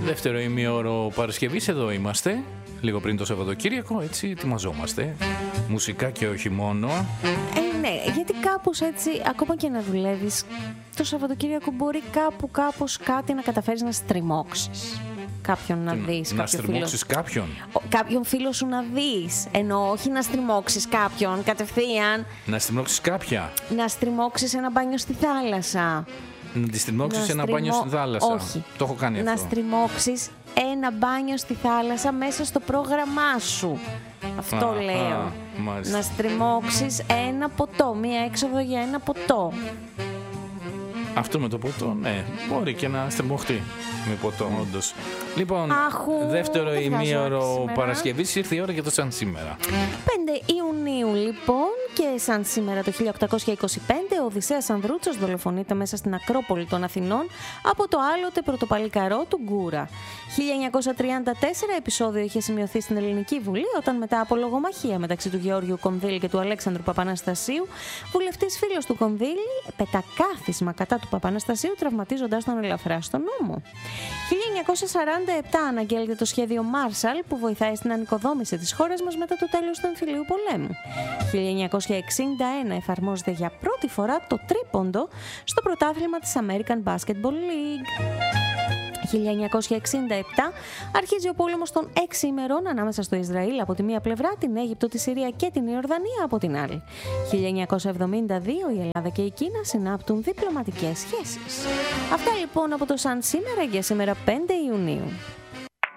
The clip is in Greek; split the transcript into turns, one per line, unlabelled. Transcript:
Δεύτερο ημίωρο Παρασκευής, εδώ είμαστε. Λίγο πριν το Σαββατοκύριακο, έτσι ετοιμαζόμαστε. Μουσικά και όχι μόνο.
Ναι, γιατί κάπως έτσι, ακόμα και να δουλεύεις, το Σαββατοκύριακο μπορεί κάπως κάτι να καταφέρεις να στριμώξεις. Κάποιον να δεις.
Να στριμώξεις κάποιον.
Κάποιον φίλο σου να δεις. Ενώ όχι να στριμώξεις κάποιον κατευθείαν.
Να στριμώξεις κάποια.
Να στριμώξεις ένα μπάνιο στη θάλασσα.
Να τη στριμώξεις ένα μπάνιο στη θάλασσα.
Όχι.
Το έχω κάνει αυτό.
Να στριμώξεις ένα μπάνιο στη θάλασσα μέσα στο πρόγραμμά σου. Αυτό λέω.
Μάλιστα.
Να στριμώξεις ένα ποτό, μία έξοδο για ένα ποτό.
Αυτό με το ποτό, ναι, μπορεί και να στριμωχτεί με ποτό, όντως. Λοιπόν, δεύτερο ημίωρο Παρασκευής, ήρθε η ώρα για το σαν σήμερα.
5 Ιουνίου λοιπόν, και σαν σήμερα το 1825 ο Οδυσσέας Ανδρούτσος δολοφονείται μέσα στην Ακρόπολη των Αθηνών από το άλλοτε πρωτοπαλικαρό του Γκούρα. 1934 επεισόδιο είχε σημειωθεί στην Ελληνική Βουλή όταν μετά από λογομαχία μεταξύ του Γεώργιου Κονδύλη και του Αλέξανδρου Παπαναστασίου, βουλευτής φίλος του Κονδύλη πετακάθισμα κατά του Παπαναστασίου, τραυματίζοντας τον ελαφρά στον νόμο. 1947 αναγγέλλεται το σχέδιο Μάρσαλ που βοηθάει στην ανοικοδόμηση της χώρας μας μετά το τέλος του εμφυλίου πολέμου. 1961 εφαρμόζεται για πρώτη φορά το τρίποντο στο πρωτάθλημα της American Basketball League. 1967 αρχίζει ο πόλεμος των 6 ημερών ανάμεσα στο Ισραήλ από τη μία πλευρά, την Αίγυπτο, τη Συρία και την Ιορδανία από την άλλη. 1972 η Ελλάδα και η Κίνα συνάπτουν διπλωματικές σχέσεις. Αυτά λοιπόν από το σαν σήμερα για σήμερα 5 Ιουνίου.